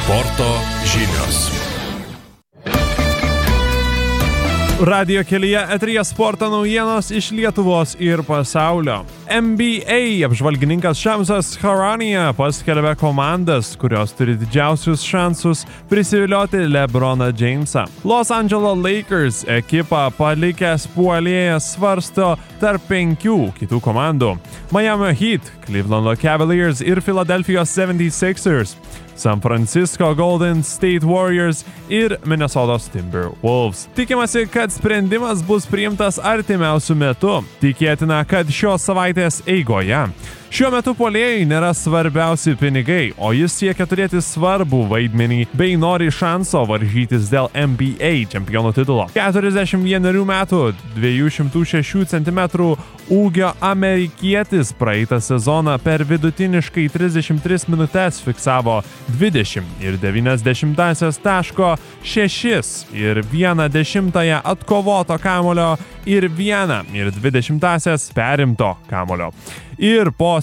Sporto žinios. Radio kelyje eteryje sporto naujienos iš Lietuvos ir pasaulio. NBA apžvalgininkas Šamsas Charania paskelbė komandas, kurios turi didžiausius šansus prisivilioti LeBroną Jamesą. Los Angeles Lakers ekipą palikęs puolėjas svarsto tarp 5 kitų komandų: Miami Heat, Cleveland Cavaliers ir Philadelphia 76ers. San Francisco Golden State Warriors ir Minnesotos Timberwolves. Tikimasi, kad sprendimas bus priimtas artimiausiu metu. Tikėtina, kad šios savaitės eigoje. Šiuo metu puolėjai nėra svarbiausi pinigai, o jis siekia turėti svarbų vaidmenį bei nori šanso varžytis dėl NBA čempionų titulo. 41 metų, 206 cm ūgio amerikietis praeitą sezoną per vidutiniškai 33 minutes fiksavo 20,9 taško, 6,1 atkovoto kamuolio ir 1,2 perimto kamuolio. Ir po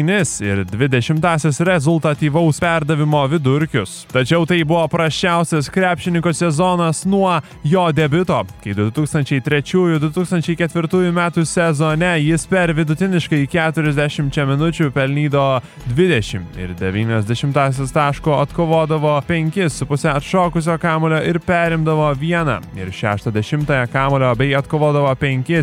7,2 rezultatyvaus perdavimo vidurkius. Tačiau tai buvo prasčiausias krepšininko sezonas nuo jo debiuto, kai 2003-2004 metų sezone jis per vidutiniškai 40 minučių pelnydo 20,9 taško, atkovodavo 5,5 atšokusio kamuolio ir perimdavo 1,6 kamuolio bei atkovodavo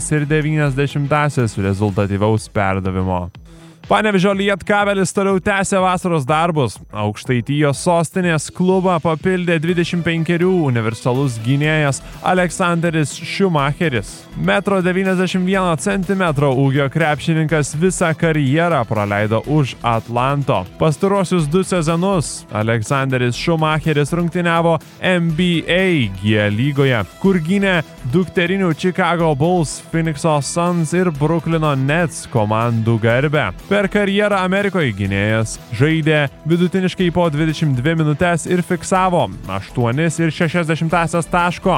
5,9 rezultatyvaus perdavimo. Panevėžio Lietkabelis toliau tęsia vasaros darbus. Aukštaitijos sostinės klubą papildė 25 universalus gynėjas Aleksanderis Schumacheris. 1,91 cm ūgio krepšininkas visą karjerą praleido už Atlanto. Pastaruosius 2 sezonus Aleksanderis Schumacheris rungtyniavo NBA G lygoje, kur gynė dukterinių Chicago Bulls, Phoenix'o Suns ir Brooklyno Nets komandų garbę. Per karjerą Amerikoje gynėjas žaidė vidutiniškai po 22 minutes ir fiksavo 8,6 taško,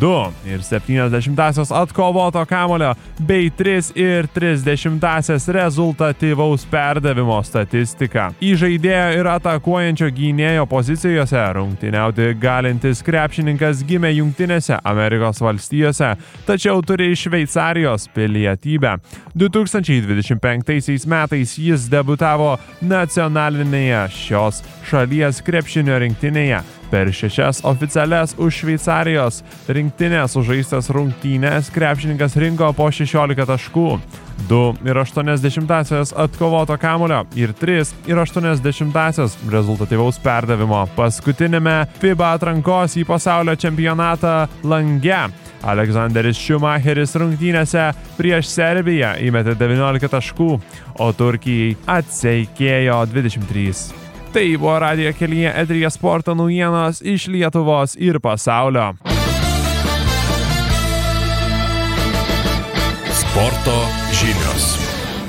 2,7 atkovoto kamuolio bei 3,3 rezultatyvaus perdavimo statistiką. Į žaidėjo ir atakuojančio gynėjo pozicijose rungtyniauti galintis krepšininkas gimė Jungtinėse Amerikos valstijose, tačiau turi Šveicarijos pilietybę. 2025 metais jis debiutavo nacionalinėje šios šalies krepšinio rinktinėje. Per 6 oficialias už Šveicarijos rinktinės sužaistas rungtynės krepšininkas rinko po 16 taškų, 2,8 atkovoto kamuolio ir 3,8 rezultatyvaus perdavimo. Paskutinėme FIBA atrankos į pasaulio čempionatą lange Aleksanderis Schumacheris rungtynėse prieš Serbiją įmetė 19 taškų, o Turkijai atseikėjo 23. Tai buvo radio kelyje eteryje sporto naujienos iš Lietuvos ir pasaulio. Sporto žinios.